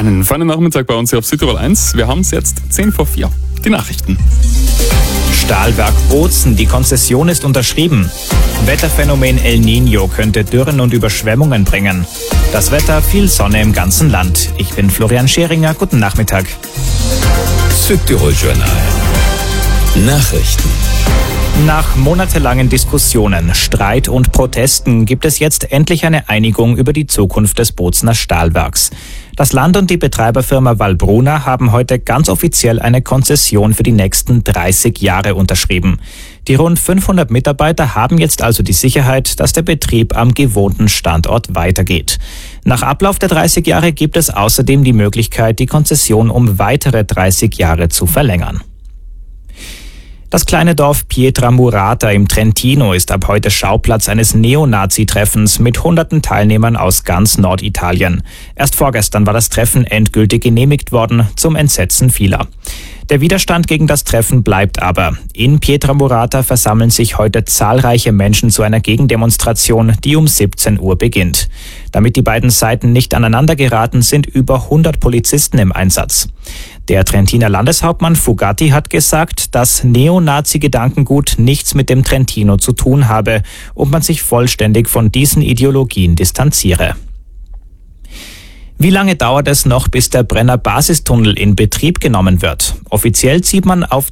Einen feinen Nachmittag bei uns hier auf Südtirol 1. Wir haben es jetzt 4:10. Die Nachrichten. Stahlwerk Bozen, die Konzession ist unterschrieben. Wetterphänomen El Niño könnte Dürren und Überschwemmungen bringen. Das Wetter, viel Sonne im ganzen Land. Ich bin Florian Scheringer, guten Nachmittag. Südtirol Journal. Nachrichten. Nach monatelangen Diskussionen, Streit und Protesten gibt es jetzt endlich eine Einigung über die Zukunft des Bozener Stahlwerks. Das Land und die Betreiberfirma Valbruna haben heute ganz offiziell eine Konzession für die nächsten 30 Jahre unterschrieben. Die rund 500 Mitarbeiter haben jetzt also die Sicherheit, dass der Betrieb am gewohnten Standort weitergeht. Nach Ablauf der 30 Jahre gibt es außerdem die Möglichkeit, die Konzession um weitere 30 Jahre zu verlängern. Das kleine Dorf Pietramurata im Trentino ist ab heute Schauplatz eines Neonazi-Treffens mit hunderten Teilnehmern aus ganz Norditalien. Erst vorgestern war das Treffen endgültig genehmigt worden, zum Entsetzen vieler. Der Widerstand gegen das Treffen bleibt aber. In Pietramurata versammeln sich heute zahlreiche Menschen zu einer Gegendemonstration, die um 17 Uhr beginnt. Damit die beiden Seiten nicht aneinander geraten, sind über 100 Polizisten im Einsatz. Der Trentiner Landeshauptmann Fugatti hat gesagt, dass Neonazi-Gedankengut nichts mit dem Trentino zu tun habe und man sich vollständig von diesen Ideologien distanziere. Wie lange dauert es noch, bis der Brenner Basistunnel in Betrieb genommen wird? Offiziell zielt man auf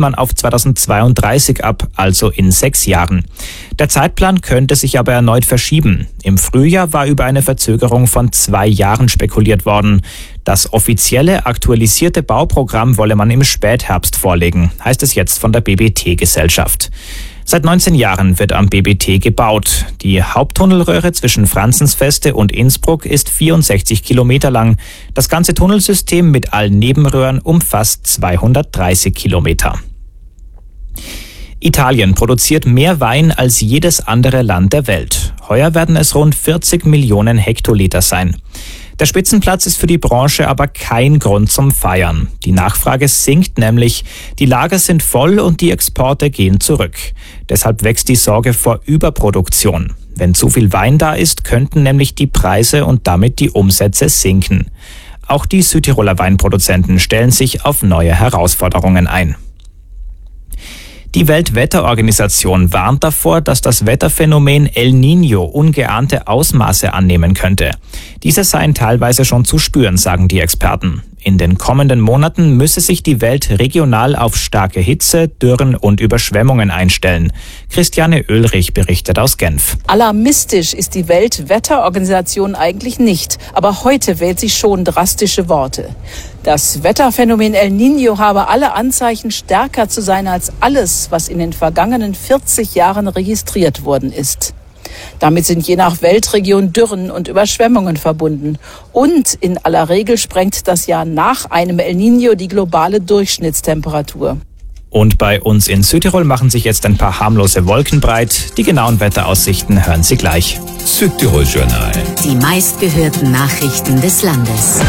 2032 ab, also in 6 Jahren. Der Zeitplan könnte sich aber erneut verschieben. Im Frühjahr war über eine Verzögerung von 2 Jahren spekuliert worden. Das offizielle, aktualisierte Bauprogramm wolle man im Spätherbst vorlegen, heißt es jetzt von der BBT-Gesellschaft. Seit 19 Jahren wird am BBT gebaut. Die Haupttunnelröhre zwischen Franzensfeste und Innsbruck ist 64 Kilometer lang. Das ganze Tunnelsystem mit allen Nebenröhren umfasst 230 Kilometer. Italien produziert mehr Wein als jedes andere Land der Welt. Heuer werden es rund 40 Millionen Hektoliter sein. Der Spitzenplatz ist für die Branche aber kein Grund zum Feiern. Die Nachfrage sinkt nämlich, die Lager sind voll und die Exporte gehen zurück. Deshalb wächst die Sorge vor Überproduktion. Wenn zu viel Wein da ist, könnten nämlich die Preise und damit die Umsätze sinken. Auch die Südtiroler Weinproduzenten stellen sich auf neue Herausforderungen ein. Die Weltwetterorganisation warnt davor, dass das Wetterphänomen El Niño ungeahnte Ausmaße annehmen könnte. Diese seien teilweise schon zu spüren, sagen die Experten. In den kommenden Monaten müsse sich die Welt regional auf starke Hitze, Dürren und Überschwemmungen einstellen. Christiane Oehlrich berichtet aus Genf. Alarmistisch ist die Weltwetterorganisation eigentlich nicht, aber heute wählt sie schon drastische Worte. Das Wetterphänomen El Niño habe alle Anzeichen, stärker zu sein als alles, was in den vergangenen 40 Jahren registriert worden ist. Damit sind je nach Weltregion Dürren und Überschwemmungen verbunden. Und in aller Regel sprengt das Jahr nach einem El Niño die globale Durchschnittstemperatur. Und bei uns in Südtirol machen sich jetzt ein paar harmlose Wolken breit. Die genauen Wetteraussichten hören Sie gleich. Südtirol Journal. Die meistgehörten Nachrichten des Landes.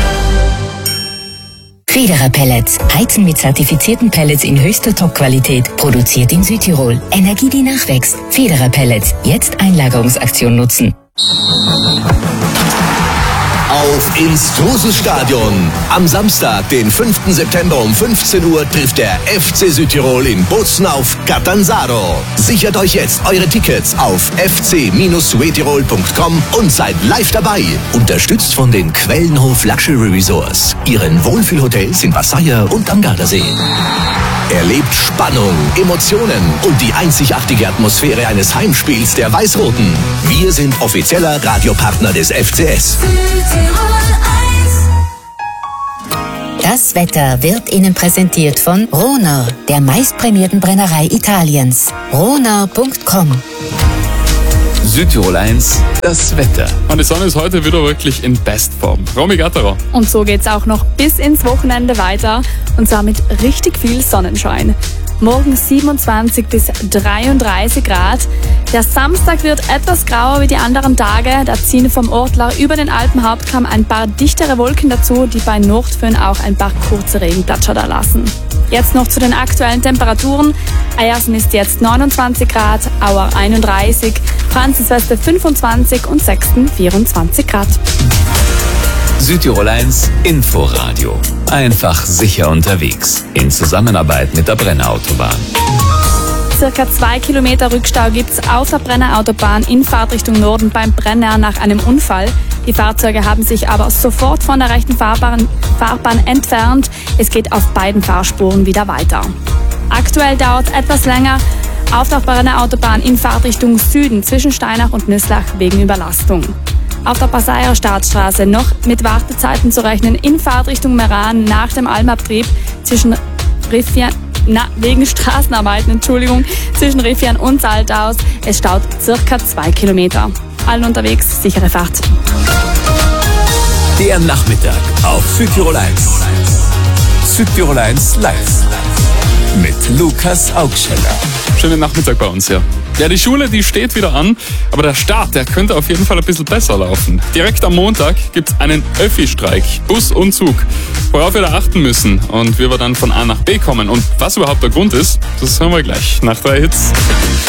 Federer Pellets. Heizen mit zertifizierten Pellets in höchster Top-Qualität. Produziert in Südtirol. Energie, die nachwächst. Federer Pellets. Jetzt Einlagerungsaktion nutzen. Auf ins Truselstadion. Am Samstag, den 5. September um 15 Uhr trifft der FC Südtirol in Bozen auf Catanzaro. Sichert euch jetzt eure Tickets auf fc-suetirol.com und seid live dabei. Unterstützt von den Quellenhof Luxury Resorts, ihren Wohlfühlhotels in Vassaia und am Gardasee. Erlebt Spannung, Emotionen und die einzigartige Atmosphäre eines Heimspiels der Weiß-Roten. Wir sind offizieller Radiopartner des FCS. Das Wetter wird Ihnen präsentiert von Ronor, der meistprämierten Brennerei Italiens. Ronor.com. Südtirol 1, das Wetter. Und die Sonne ist heute wieder wirklich in Bestform. Romy Gatterer. Und so geht's auch noch bis ins Wochenende weiter. Und zwar mit richtig viel Sonnenschein. Morgen 27 bis 33 Grad. Der Samstag wird etwas grauer wie die anderen Tage. Da ziehen vom Ortler über den Alpenhauptkamm ein paar dichtere Wolken dazu, die bei Nordföhn auch ein paar kurze Regenplatscher da lassen. Jetzt noch zu den aktuellen Temperaturen. Eiersen ist jetzt 29 Grad, Auer 31, Franzensweste 25 und Sexten 24 Grad. Südtirol 1 Inforadio. Einfach sicher unterwegs. In Zusammenarbeit mit der Brenner-Autobahn. Circa 2 Kilometer Rückstau gibt es auf der Brenner-Autobahn in Fahrtrichtung Norden beim Brenner nach einem Unfall. Die Fahrzeuge haben sich aber sofort von der rechten Fahrbahn entfernt. Es geht auf beiden Fahrspuren wieder weiter. Aktuell dauert es etwas länger auf der Brenner-Autobahn in Fahrtrichtung Süden zwischen Steinach und Nüsslach wegen Überlastung. Auf der Passayer Staatsstraße noch mit Wartezeiten zu rechnen in Fahrtrichtung Meran nach dem Almabtrieb zwischen wegen Straßenarbeiten, zwischen Riffian und Salthaus. Es staut circa 2 Kilometer. Allen unterwegs, sichere Fahrt. Der Nachmittag auf Südtirol 1. Südtirol 1 live. Mit Lukas Augscheller. Schönen Nachmittag bei uns hier. Ja, die Schule, die steht wieder an, aber der Start, der könnte auf jeden Fall ein bisschen besser laufen. Direkt am Montag gibt's einen Öffi-Streik, Bus und Zug, worauf wir da achten müssen und wie wir dann von A nach B kommen. Und was überhaupt der Grund ist, das hören wir gleich nach 3 Hits.